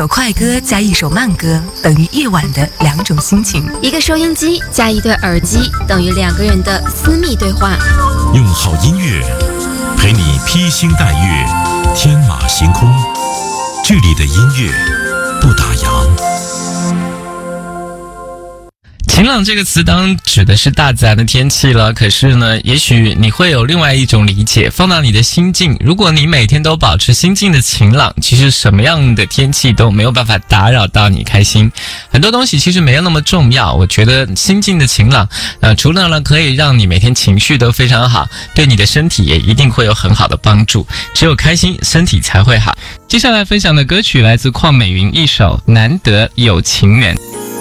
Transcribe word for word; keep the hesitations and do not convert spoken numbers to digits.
首快歌加一首慢歌等于夜晚的两种心情。 一个收音机加一对耳机等于两个人的私密对话。 用好音乐陪你披星戴月，天马行空。这里的音乐不打烊。 晴朗这个词当然指的是大自然的天气了，可是呢，也许你会有另外一种理解，放到你的心境，如果你每天都保持心境的晴朗，其实什么样的天气都没有办法打扰到你开心。很多东西其实没有那么重要，我觉得心境的晴朗，呃，除了呢可以让你每天情绪都非常好，对你的身体也一定会有很好的帮助。只有开心，身体才会好。接下来分享的歌曲来自邝美云一首《难得有情人》。